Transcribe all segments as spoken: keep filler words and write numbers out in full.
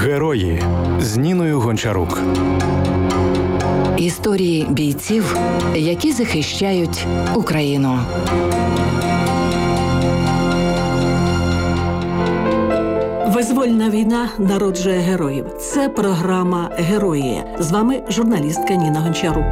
Герої з Ніною Гончарук. Історії бійців, які захищають Україну. Визвольна війна народжує героїв. Це програма «Герої». З вами журналістка Ніна Гончарук.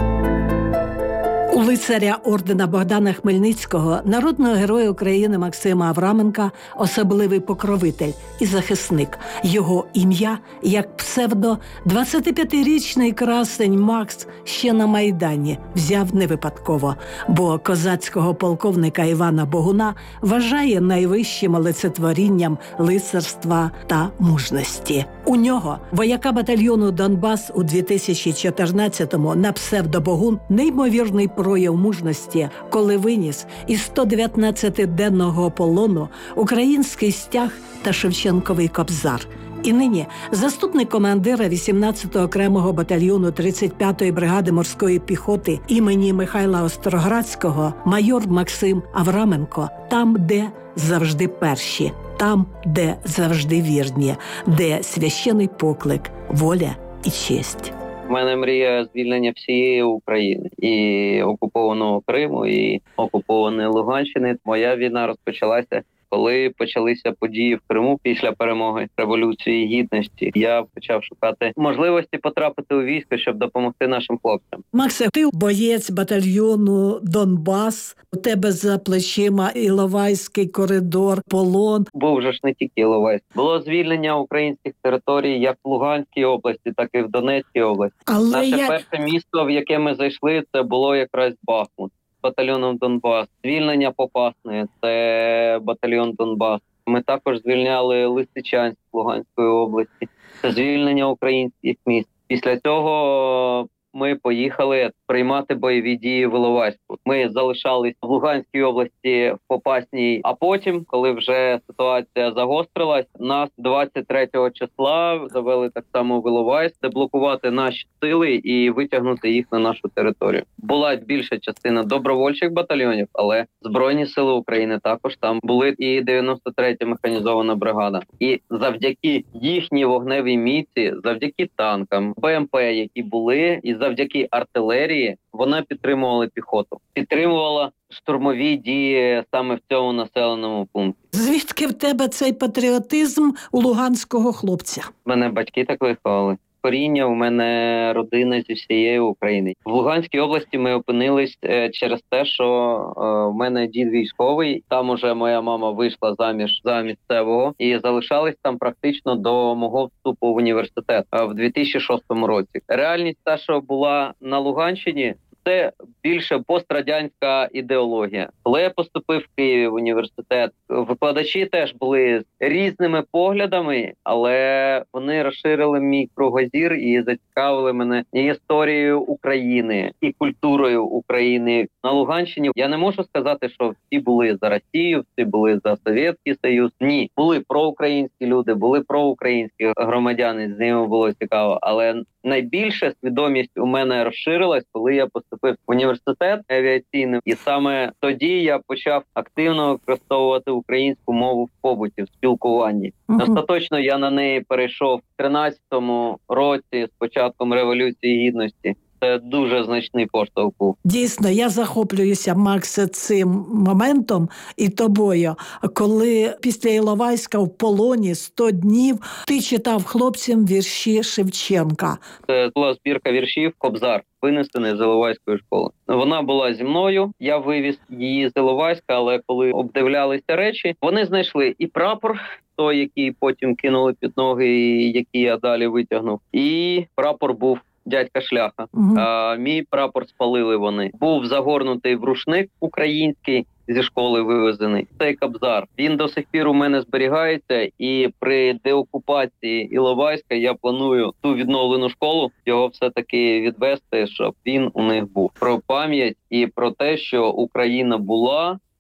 У лицаря ордена Богдана Хмельницького, народного героя України Максима Авраменка, особливий покровитель і захисник. Його ім'я, як псевдо, двадцятип'ятирічний красень Макс ще на Майдані взяв не випадково, бо козацького полковника Івана Богуна вважає найвищим олицетворінням лицарства та мужності. У нього, вояка батальйону «Донбас» у дві тисячі чотирнадцятому на псевдо Богун, неймовірний прояв мужності, коли виніс із сто дев'ятнадцятиденного полону український стяг та Шевченковий кобзар. І нині заступник командира вісімнадцятого окремого батальйону тридцять п'ятої бригади морської піхоти імені Михайла Остроградського майор Максим Авраменко там, де завжди перші, там, де завжди вірні, де священий поклик, воля і честь. У мене мрія звільнення всієї України, і окупованого Криму, і окупованої Луганщини. Моя війна розпочалася, коли почалися події в Криму після перемоги Революції Гідності. Я почав шукати можливості потрапити у військо, щоб допомогти нашим хлопцям. Максе, ти боєць батальйону «Донбас», у тебе за плечима Іловайський коридор, полон. Був вже ж не тільки Іловайськ. Було звільнення українських територій як в Луганській області, так і в Донецькій області. Але Наше я... перше місто, в яке ми зайшли, це було якраз Бахмут. Батальйоном «Донбас». Звільнення Попасної – це батальйон «Донбас». Ми також звільняли Лисичанськ Луганської області. Це звільнення українських міст. Після цього ми поїхали приймати бойові дії в Іловайську. Ми залишались в Луганській області, в Попасній, а потім, коли вже ситуація загострилась, нас двадцять третього числа завели так само в Іловайськ, деблокувати наші сили і витягнути їх на нашу територію. Була більша частина добровольчих батальйонів, але Збройні сили України також там були, і дев'яносто третя механізована бригада. І завдяки їхній вогневій міці, завдяки танкам, БМП, які були, і завдяки артилерії, вона підтримувала піхоту. Підтримувала штурмові дії саме в цьому населеному пункті. Звідки в тебе цей патріотизм у луганського хлопця? Мене батьки так виховали. Коріння у мене родина зі всієї України. В Луганській області ми опинились через те, що у мене дід військовий. Там уже моя мама вийшла заміж за місцевого і залишались там практично до мого вступу в університет в дві тисячі шостому році. Реальність та, що була на Луганщині, це більше пострадянська ідеологія. Коли я поступив в Києві в університет, викладачі теж були з різними поглядами, але вони розширили мій кругозір і зацікавили мене і історією України, і культурою України. На Луганщині я не можу сказати, що всі були за Росію, всі були за Совєтський Союз. Ні, були проукраїнські люди, були проукраїнські громадяни, з ними було цікаво, але найбільша свідомість у мене розширилась, коли я поступив в університет авіаційний. І саме тоді я почав активно використовувати українську мову в побуті, в спілкуванні. Uh-huh. Остаточно я на неї перейшов в тринадцятому році з початком Революції Гідності. Це дуже значний поштовх був. Дійсно, я захоплююся, Максе, цим моментом і тобою. Коли після Іловайська в полоні сто днів ти читав хлопцям вірші Шевченка. Це була збірка віршів «Кобзар», винесений з Іловайської школи. Вона була зі мною, я вивіз її з Іловайська, але коли обдивлялися речі, вони знайшли і прапор, той, який потім кинули під ноги, і який я далі витягнув, і прапор був дядька Шляха. Uh-huh. А, мій прапор спалили вони. Був загорнутий в рушник український, зі школи вивезений. Цей кобзар, він до сих пір у мене зберігається, і при деокупації Іловайська я планую ту відновлену школу його все-таки відвести, щоб він у них був. Про пам'ять і про те, що Україна була,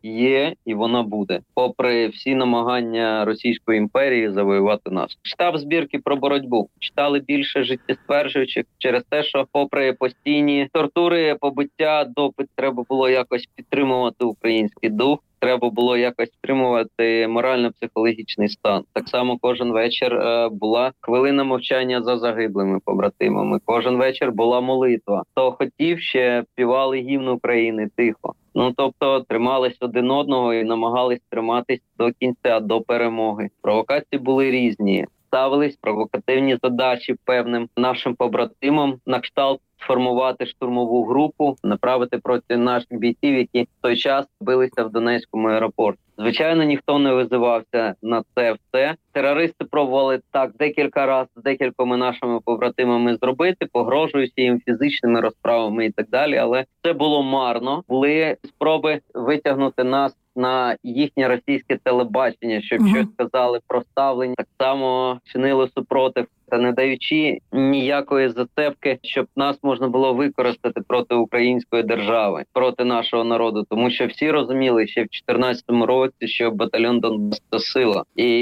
є і вона буде, попри всі намагання Російської імперії завоювати нас. Штаб збірки про боротьбу читали більше життєстверджуючих через те, що попри постійні тортури, побиття, допит, треба було якось підтримувати український дух. Треба було якось підтримувати морально-психологічний стан. Так само кожен вечір е, була хвилина мовчання за загиблими побратимами. Кожен вечір була молитва. Хто хотів, ще співали гімн України тихо. Ну, тобто, тримались один одного і намагались триматись до кінця, до перемоги. Провокації були різні. Ставились провокативні задачі певним нашим побратимам на кшталт сформувати штурмову групу, направити проти наших бійців, які в той час билися в Донецькому аеропорті. Звичайно, ніхто не визивався на це все. Терористи пробували так декілька разів з декількома нашими побратимами зробити, погрожуючи їм фізичними розправами і так далі, але це було марно. Були спроби витягнути нас на їхнє російське телебачення, щоб uh-huh. щось сказали про ставлення. Так само чинили супротив, та не даючи ніякої зацепки, щоб нас можна було використати проти української держави, проти нашого народу. Тому що всі розуміли ще в чотирнадцятому році, що батальйон Донбас – це сила.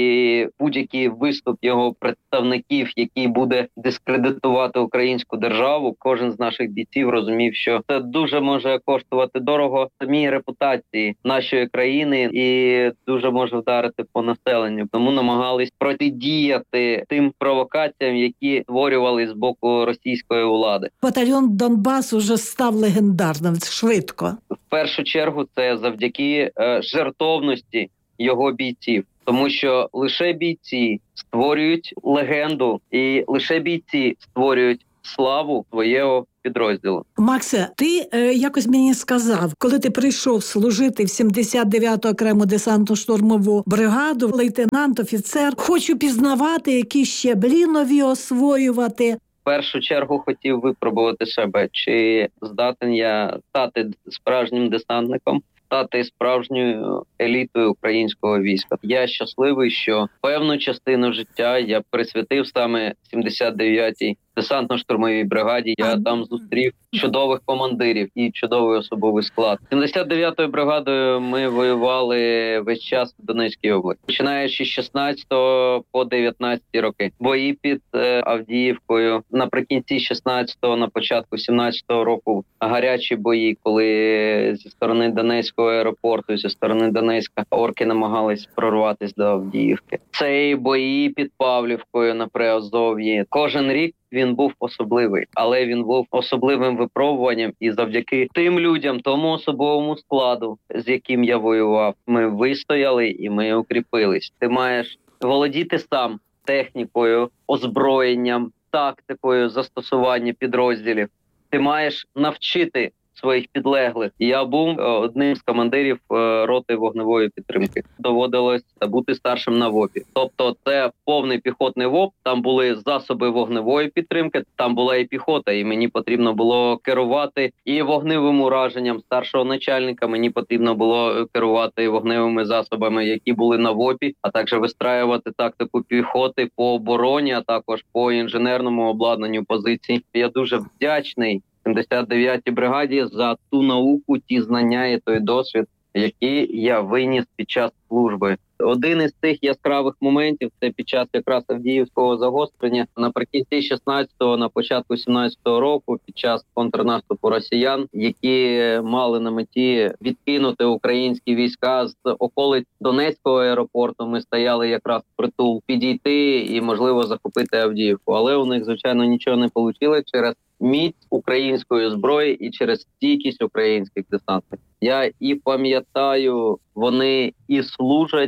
І будь-який виступ його представників, який буде дискредитувати українську державу, кожен з наших бійців розумів, що це дуже може коштувати дорого самій репутації нашої країни і дуже може вдарити по населенню. Тому намагались протидіяти тим провокаціям, які створювали з боку російської влади. Батальйон Донбас уже став легендарним швидко. В першу чергу це завдяки е, жертовності його бійців. Тому що лише бійці створюють легенду і лише бійці створюють славу своєго підрозділу. Максе, ти е, якось мені сказав, коли ти прийшов служити в сімдесят дев'яту окрему десантно-штурмову бригаду, лейтенант, офіцер, хочу пізнавати, які щеблі нові освоювати. В першу чергу хотів випробувати себе, чи здатен я стати справжнім десантником, стати справжньою елітою українського війська. Я щасливий, що певну частину життя я присвятив саме сімдесят дев'ятій десантно-штурмовій бригаді. Я там зустрів чудових командирів і чудовий особовий склад. сімдесят дев'ятою бригадою ми воювали весь час в Донецькій області, починаючи з шістнадцятого по дев'ятнадцяті роки. Бої під е, Авдіївкою наприкінці шістнадцятого, на початку сімнадцятого року гарячі бої, коли зі сторони Донецького аеропорту, зі сторони Донецька орки намагались прорватися до Авдіївки. Це і бої під Павлівкою на Приазов'ї. Кожен рік він був особливий, але він був особливим випробуванням, і завдяки тим людям, тому особовому складу, з яким я воював, ми вистояли і ми укріпились. Ти маєш володіти сам технікою, озброєнням, тактикою застосування підрозділів. Ти маєш навчити своїх підлеглих. Я був одним з командирів роти вогневої підтримки. Доводилось бути старшим на ВОПі. Тобто це повний піхотний ВОП, там були засоби вогневої підтримки, там була і піхота, і мені потрібно було керувати і вогневим ураженням старшого начальника, мені потрібно було керувати вогневими засобами, які були на ВОПі, а також вистраювати тактику піхоти по обороні, а також по інженерному обладнанню позицій. Я дуже вдячний сімдесят дев'ятій бригаді за ту науку, ті знання і той досвід, які я виніс під час служби. Один із цих яскравих моментів – це під час якраз Авдіївського загострення наприкінці шістнадцятого, на початку сімнадцятого року, під час контрнаступу росіян, які мали на меті відкинути українські війська з околиць Донецького аеропорту. Ми стояли якраз впритул підійти і, можливо, захопити Авдіївку. Але у них, звичайно, нічого не вийшло через міць української зброї і через стійкість українських десантників. Я і пам'ятаю, вони і служать,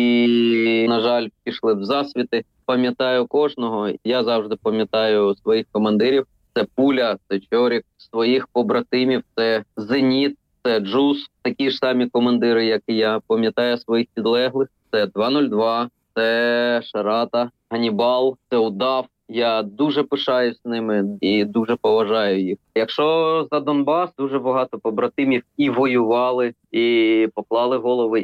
і, на жаль, пішли в засвіти. Пам'ятаю кожного. Я завжди пам'ятаю своїх командирів. Це Пуля, це Чорік, своїх побратимів, це Зеніт, це Джус. Такі ж самі командири, як і я. Пам'ятаю своїх підлеглих. Це два нуль два, це Шарата, Ганібал, це Удав. Я дуже пишаюсь ними і дуже поважаю їх. Якщо за Донбас, дуже багато побратимів і воювали, і поклали голови, і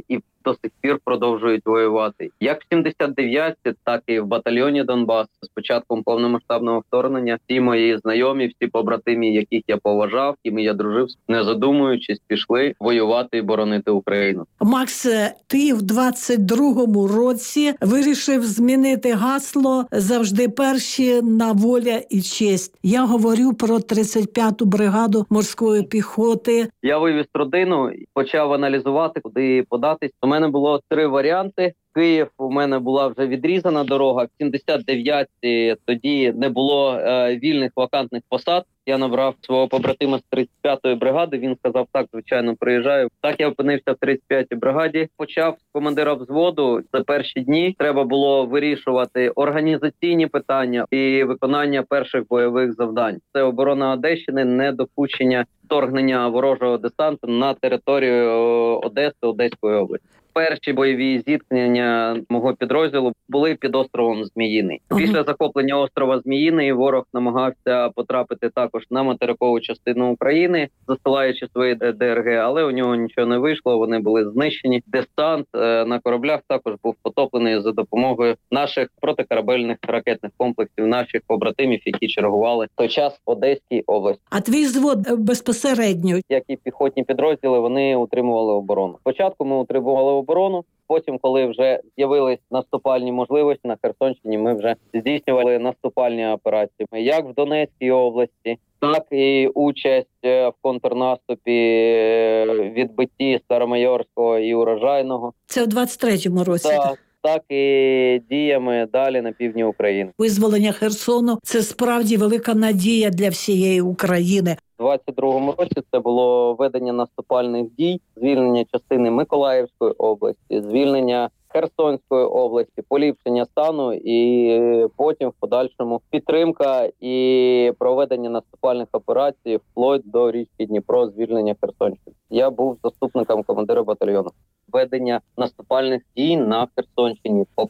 до сих пір продовжують воювати. Як в сімдесят дев'ятці, так і в батальйоні Донбас. З початком повномасштабного вторгнення всі мої знайомі, всі побратимі, яких я поважав, якими я дружив, не задумуючись, пішли воювати і боронити Україну. Макс, ти в двадцять другому році вирішив змінити гасло «Завжди перші на воля і честь». Я говорю про тридцять п'яту бригаду морської піхоти. Я вивіз родину і почав аналізувати, куди податись. У мене було три варіанти. Київ у мене була вже відрізана дорога. В сімдесят дев'ятці тоді не було е, вільних вакантних посад. Я набрав свого побратима з тридцять п'ятої бригади. Він сказав, так, звичайно, приїжджаю. Так я опинився в тридцять п'ятій бригаді. Почав з командира взводу. За перші дні треба було вирішувати організаційні питання і виконання перших бойових завдань. Це оборона Одещини, недопущення вторгнення ворожого десанту на територію Одеси, Одеської області. Перші бойові зіткнення мого підрозділу були під островом Зміїний. Uh-huh. Після захоплення острова Зміїний ворог намагався потрапити також на материкову частину України, засилаючи свої ДРГ, але у нього нічого не вийшло, вони були знищені. Десант на кораблях також був потоплений за допомогою наших протикорабельних ракетних комплексів, наших побратимів, які чергували в той час в Одеській області. А твій взвод безпосередньо? Як і піхотні підрозділи, вони утримували оборону. Спочатку ми утримували оборону, потім, коли вже з'явились наступальні можливості на Херсонщині, ми вже здійснювали наступальні операції. Як в Донецькій області, так і участь в контрнаступі, відбитті Старомайорського і Урожайного. Це в двадцять третьому році? Так. Так і діями далі на півдні України. Визволення Херсону – це справді велика надія для всієї України. У двадцять другому році це було ведення наступальних дій, звільнення частини Миколаївської області, звільнення Херсонської області, поліпшення стану і потім в подальшому підтримка і проведення наступальних операцій вплоть до річки Дніпро, звільнення Херсонщини. Я був заступником командира батальйону. Ведення наступальних дій на Херсонщині по